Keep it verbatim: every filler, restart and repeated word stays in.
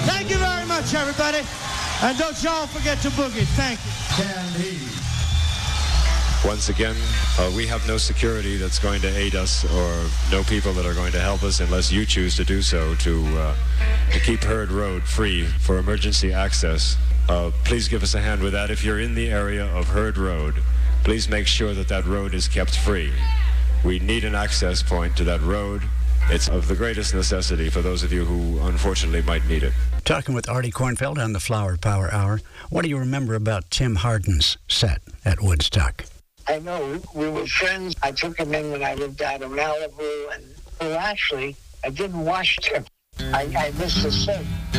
Thank you very much, everybody. And don't y'all forget to boogie. Thank you. Candy. Once again, uh, we have no security that's going to aid us or no people that are going to help us unless you choose to do so to, uh, to keep Herd Road free for emergency access. Uh, please give us a hand with that. If you're in the area of Herd Road, please make sure that that road is kept free. We need an access point to that road. It's of the greatest necessity for those of you who unfortunately might need it. Talking with Artie Kornfeld on the Flower Power Hour. What do you remember about Tim Hardin's set at Woodstock? I know, we were friends. I took him in when I lived out of Malibu, and well, actually, I didn't watch him. I, I missed the set.